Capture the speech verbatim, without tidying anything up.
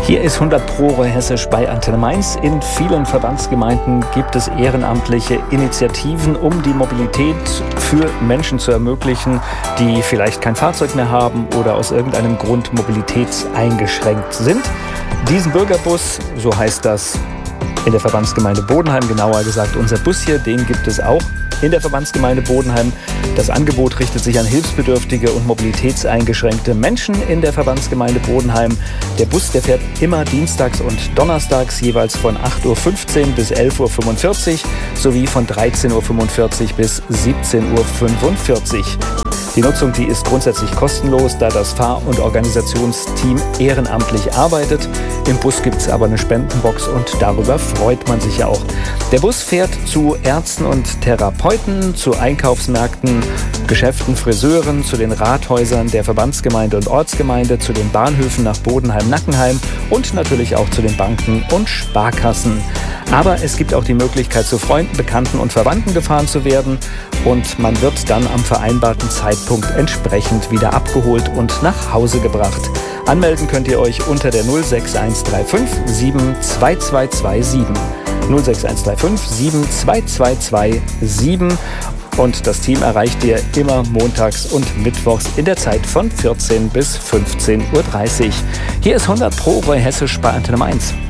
Hier ist hundert Pro Roy Hessisch bei Antenne Mainz. In vielen Verbandsgemeinden gibt es ehrenamtliche Initiativen, um die Mobilität für Menschen zu ermöglichen, die vielleicht kein Fahrzeug mehr haben oder aus irgendeinem Grund mobilitätseingeschränkt sind. Diesen Bürgerbus, so heißt das in der Verbandsgemeinde Bodenheim, genauer gesagt unser Bus hier, den gibt es auch in der Verbandsgemeinde Bodenheim. Das Angebot richtet sich an hilfsbedürftige und mobilitätseingeschränkte Menschen in der Verbandsgemeinde Bodenheim. Der Bus, der fährt immer dienstags und donnerstags jeweils von acht Uhr fünfzehn bis elf Uhr fünfundvierzig sowie von dreizehn Uhr fünfundvierzig bis siebzehn Uhr fünfundvierzig. Die Nutzung, die ist grundsätzlich kostenlos, da das Fahr- und Organisationsteam ehrenamtlich arbeitet. Im Bus gibt es aber eine Spendenbox und darüber freut man sich ja auch. Der Bus fährt zu Ärzten und Therapeuten, zu Einkaufsmärkten, Geschäften, Friseuren, zu den Rathäusern der Verbandsgemeinde und Ortsgemeinde, zu den Bahnhöfen nach Bodenheim-Nackenheim und natürlich auch zu den Banken und Sparkassen. Aber es gibt auch die Möglichkeit, zu Freunden, Bekannten und Verwandten gefahren zu werden und man wird dann am vereinbarten Zeitpunkt entsprechend wieder abgeholt und nach Hause gebracht. Anmelden könnt ihr euch unter der null sechs eins drei fünf sieben zwei zwei zwei sieben. null sechs eins drei fünf sieben zwei zwei zwei sieben. Und das Team erreicht ihr immer montags und mittwochs in der Zeit von vierzehn bis fünfzehn Uhr dreißig. Hier ist hundert Pro Roy Hessisch bei Antenne Mainz.